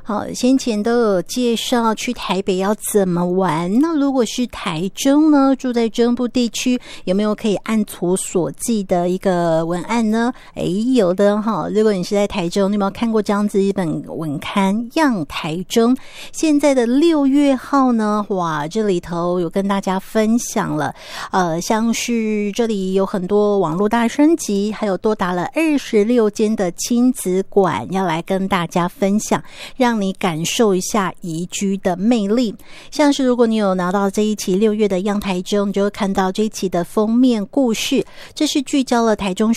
好，先前都有介绍去台北要怎么玩。那如果是台中呢，住在中部地区，有没有可以按图索骥的一个文案呢？有的哈。如果你是在台中，你有没有看过这样子一本文刊《样台中》？现在的6月号呢，哇，这里头有跟大家分享了，像是这里有很多网络大升级，还有多达了26间的亲子馆要来跟大家分享，让你感受一下宜居的魅力。像是如果你有拿到这一期6月的样台中，你就会看到这一期的封面故事，这是聚焦了台中